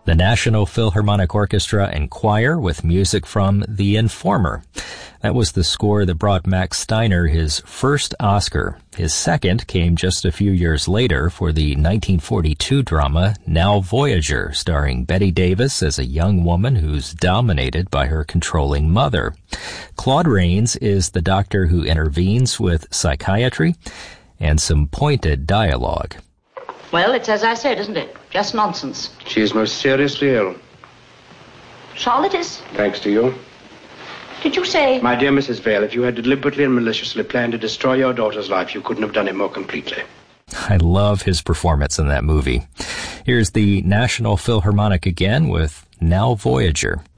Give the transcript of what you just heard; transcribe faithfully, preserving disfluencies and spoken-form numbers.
The National Philharmonic Orchestra and Choir with music from The Informer. That was the score that brought Max Steiner his first Oscar. His second came just a few years later for the nineteen forty-two drama Now Voyager, starring Bette Davis as a young woman who's dominated by her controlling mother. Claude Rains is the doctor who intervenes with psychiatry and some pointed dialogue. Well, it's as I said, isn't it? Just nonsense. She is most seriously ill. Charlotte is? Thanks to you. Did you say... My dear Missus Vale, if you had deliberately and maliciously planned to destroy your daughter's life, you couldn't have done it more completely. I love his performance in that movie. Here's the National Philharmonic again with Now Voyager.